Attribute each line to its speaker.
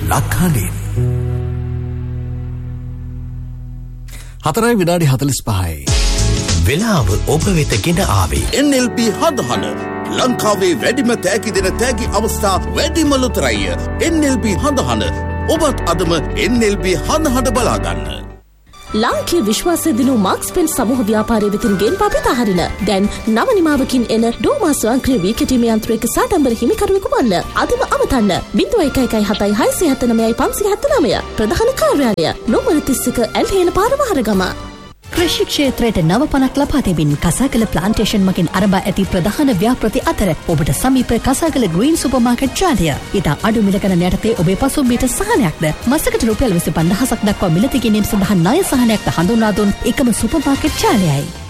Speaker 1: ලක්හඬින් 4:45
Speaker 2: වෙලාව ඔබ වෙත ගෙන ආවේ
Speaker 3: NLP හඳහන ලංකාවේ වැඩිම තෑගි දෙන තෑගි අවස්ථා වැඩිම ලොතරැය NLP හඳහන ඔබත් අදම NLP හඳහන බලාගන්න.
Speaker 4: ලාංකීය විශ්වාසය දිනු මාක්ස් පෙන් සමූහ ව්‍යාපාරයේ වෙතින් ගෙන්වා පිටහරින දැන් නව නිමාවකින් එන ඩෝමා ස්වයංක්‍රීය වීකටීම යන්ත්‍රයක සාඩම්බර හිමිකරුවෙකු වන්න අදම අමතන්න 0117765579 ප්‍රධාන කාර්යාලය නොමර 31 ඇල්හේන පාර මහරගම.
Speaker 5: කෘෂි ක්ෂේත්‍රයට නව පණක් ලබා දෙමින් කසාගල ප්ලාන්ටේෂන් මගින් අරඹා ඇති ප්‍රධාන ව්‍යාපෘති අතර ඔබට සමීප කසාගල ග්‍රීන් සුපර් මාකට් ජාලය ඉතා අඩු මිල ගණන යටතේ ඔබේ පසුම්බියට සහනයක්ද මසකට රුපියල් 25000ක් දක්වා මිලදී ගැනීම සඳහා ණය සහනයක්ද හඳුන්වා දුන් එකම සුපර් මාකට් ජාලයයි.